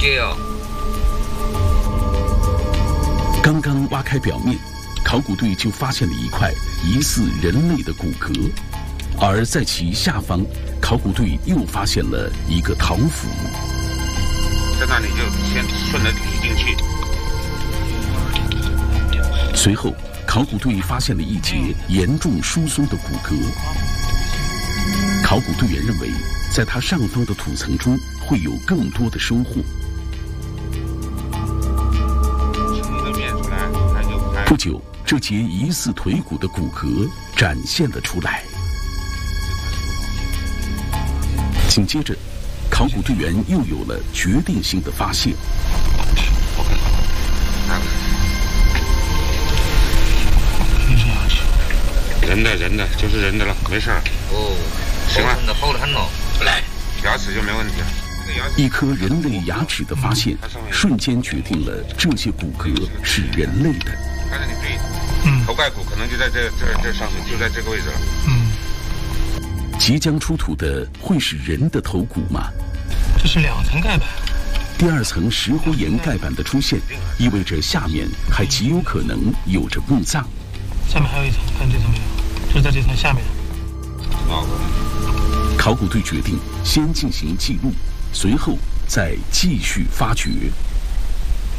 解哦。 刚刚挖开表面，考古队就发现了一块疑似人类的骨骼，而在其下方，考古队又发现了一个陶釜。 在那里就先顺着捋进去。 随后，考古队发现了一节严重疏松的骨骼。考古队员认为，在它上方的土层中会有更多的收获。不久，这节疑似腿骨的骨骼展现了出来。紧接着，考古队员又有了决定性的发现。 人的，就是人的了，没事儿。 哦，行了，好得很了。来， 牙齿就没问题了。 一颗人类牙齿的发现，瞬间决定了这些骨骼是人类的。 但是你注意，头盖骨可能就在这上面，就在这个位置了。 即将出土的会是人的头骨吗？ 这是2层盖板。 第2层石灰岩盖板的出现，意味着下面还极有可能有着墓葬。 下面还有一层，看这层没有？就是在这层下面。 考古队决定先进行记录，随后再继续发掘。